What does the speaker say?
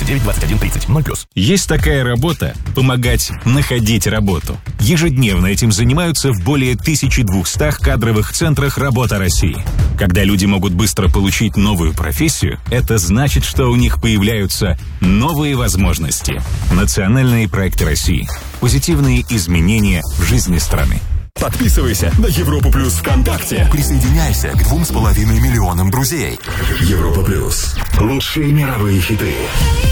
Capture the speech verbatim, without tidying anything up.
девять двадцать один тридцать ноль плюс. Есть такая работа – помогать находить работу. Ежедневно этим занимаются в более тысячи двухстах кадровых центрах «Работа России». Когда люди могут быстро получить новую профессию, это значит, что у них появляются новые возможности. Национальные проекты России. Позитивные изменения в жизни страны. Подписывайся на Европу Плюс ВКонтакте. Присоединяйся к двум с половиной миллионам друзей. Европа Плюс. Лучшие мировые хиты.